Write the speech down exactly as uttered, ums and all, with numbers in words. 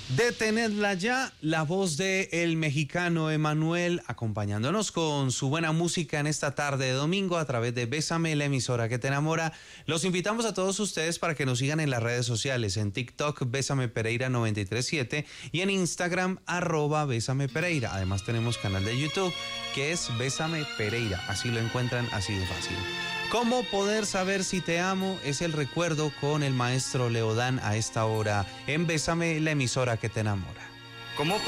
Detenedla ya, la voz de el mexicano Emanuel, acompañándonos con su buena música en esta tarde de domingo a través de Bésame, la emisora que te enamora. Los invitamos a todos ustedes para que nos sigan en las redes sociales, en TikTok, Bésame Pereira noventa y tres siete y en Instagram, arroba Bésame Pereira. Además tenemos canal de YouTube que es Bésame Pereira, así lo encuentran así de fácil. ¿Cómo poder saber si te amo? Es el recuerdo con el maestro Leodán a esta hora en Bésame, la emisora que te enamora. ¿Cómo